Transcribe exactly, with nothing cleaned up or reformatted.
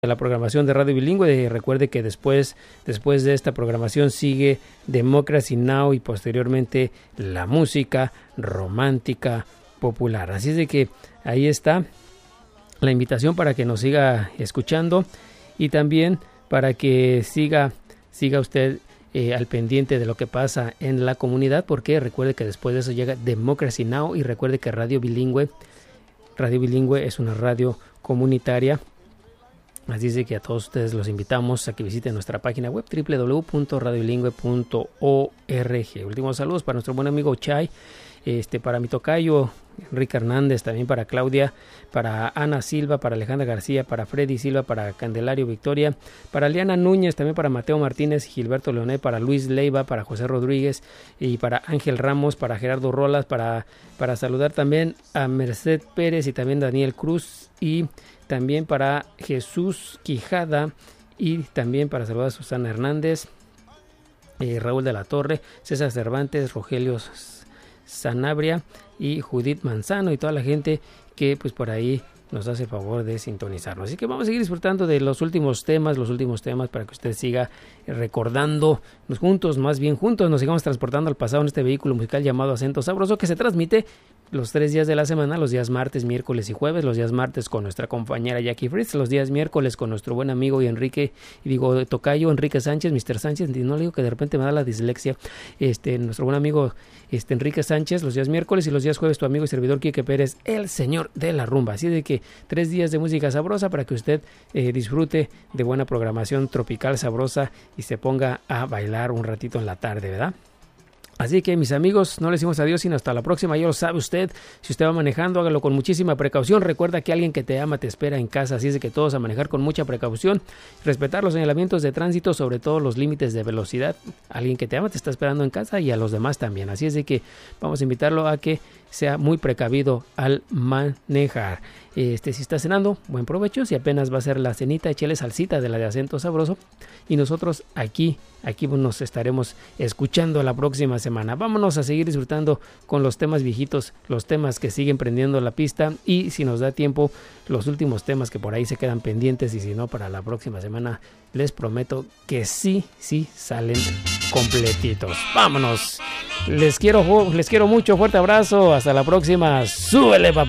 la programación de Radio Bilingüe. Recuerde que después, después de esta programación sigue Democracy Now! Y posteriormente la música romántica popular. Así es de que ahí está la invitación para que nos siga escuchando y también para que siga, siga usted eh, al pendiente de lo que pasa en la comunidad, porque recuerde que después de eso llega Democracy Now! Y recuerde que Radio Bilingüe, Radio Bilingüe es una radio comunitaria. Así es de que a todos ustedes los invitamos a que visiten nuestra página web doble u doble u doble u punto radio bilingüe punto org. Últimos saludos para nuestro buen amigo Chay, este, para mi tocayo Enrique Hernández, también para Claudia, para Ana Silva, para Alejandra García, para Freddy Silva, para Candelario Victoria, para Liana Núñez, también para Mateo Martínez, Gilberto Leoné, para Luis Leiva, para José Rodríguez y para Ángel Ramos, para Gerardo Rolas, para, para saludar también a Merced Pérez y también Daniel Cruz, y también para Jesús Quijada, y también para saludar a Susana Hernández, eh, Raúl de la Torre, César Cervantes, Rogelio Sanabria y Judith Manzano y toda la gente que pues por ahí nos hace el favor de sintonizarnos. Así que vamos a seguir disfrutando de los últimos temas, los últimos temas para que usted siga recordando juntos, más bien juntos, nos sigamos transportando al pasado en este vehículo musical llamado Acento Sabroso, que se transmite los tres días de la semana, los días martes, miércoles y jueves, los días martes con nuestra compañera Jackie Fritz, los días miércoles con nuestro buen amigo y Enrique, y digo tocayo Enrique Sánchez, mister Sánchez, y no le digo que de repente me da la dislexia, este, nuestro buen amigo este, Enrique Sánchez, los días miércoles, y los días jueves tu amigo y servidor Quique Pérez, el señor de la rumba. Así de que tres días de música sabrosa para que usted eh, disfrute de buena programación tropical sabrosa y se ponga a bailar un ratito en la tarde, ¿verdad? Así que mis amigos, no les decimos adiós sino hasta la próxima. Ya lo sabe usted, si usted va manejando, hágalo con muchísima precaución. Recuerda que alguien que te ama te espera en casa, así es de que todos a manejar con mucha precaución, respetar los señalamientos de tránsito, sobre todo los límites de velocidad. Alguien que te ama te está esperando en casa y a los demás también. Así es de que vamos a invitarlo a que sea muy precavido al manejar. Este, si está cenando, buen provecho. Si apenas va a ser la cenita, échele salsita de la de Acento Sabroso. Y nosotros aquí, aquí nos estaremos escuchando la próxima semana. Vámonos a seguir disfrutando con los temas viejitos, los temas que siguen prendiendo la pista. Y si nos da tiempo, los últimos temas que por ahí se quedan pendientes. Y si no, para la próxima semana les prometo que sí, sí salen completitos. Vámonos. Les quiero, les quiero mucho. Fuerte abrazo. Hasta la próxima. Súbele, papá.